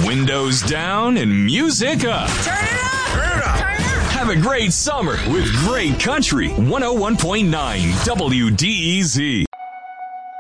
Windows down and music up. Turn it up! Turn it up! Turn it up! Have a great summer with great country. 101.9 WDEZ.